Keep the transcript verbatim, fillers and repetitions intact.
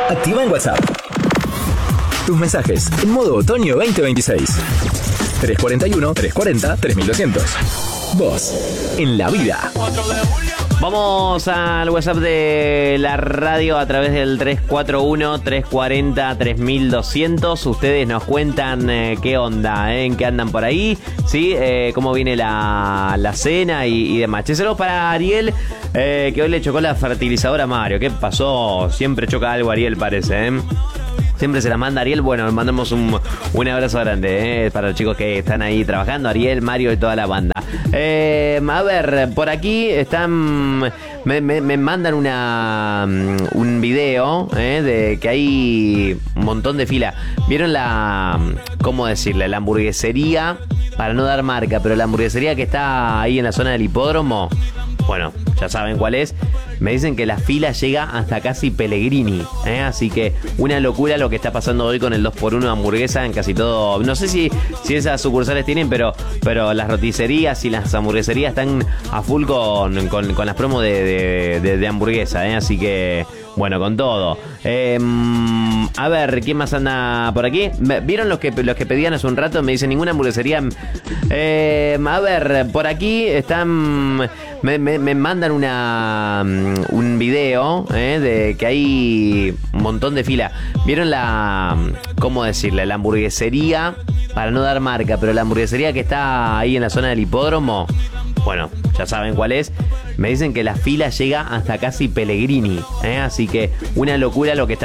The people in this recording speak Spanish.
Activa en WhatsApp tus mensajes en modo otoño veinte veintiséis. tres cuatro uno, tres cuatro cero, tres mil doscientos. Vos, en la vida. Vamos al WhatsApp de la radio a través del tres cuatro uno, tres cuatro cero, tres mil doscientos. Ustedes nos cuentan eh, qué onda, eh, en qué andan por ahí, ¿sí? Eh, cómo viene la, la cena y, y demás. Che, saludos para Ariel, eh, que hoy le chocó la fertilizadora a Mario. ¿Qué pasó? Siempre choca algo Ariel, parece, ¿eh? Siempre se la manda Ariel. Bueno, mandamos un, un abrazo grande, ¿eh? Para los chicos que están ahí trabajando, Ariel, Mario y toda la banda. Eh, a ver, por aquí están... Me, me, me mandan una un video, ¿eh? De que hay un montón de fila. ¿Vieron la... ¿Cómo decirle? La hamburguesería, para no dar marca, pero la hamburguesería que está ahí en la zona del hipódromo. Bueno, ya saben cuál es. Me dicen que la fila llega hasta casi Pellegrini, ¿eh? Así que una locura lo que está pasando hoy con el dos por uno de hamburguesa en casi todo. No sé si, si esas sucursales tienen, pero, pero las roticerías y las hamburgueserías están a full con, con, con las promos de, de, de, de hamburguesa, ¿eh? Así que, bueno, con todo. Eh, a ver, ¿quién más anda por aquí? ¿Vieron los que, los que pedían hace un rato? Me dicen ninguna hamburguesería. Eh, a ver, por aquí están... Me, me, me mandan una un video, ¿eh? De que hay un montón de fila. ¿Vieron la... ¿Cómo decirle? La hamburguesería, para no dar marca, pero la hamburguesería que está ahí en la zona del hipódromo. Bueno, ya saben cuál es. Me dicen que la fila llega hasta casi Pellegrini, ¿eh? Así que una locura lo que está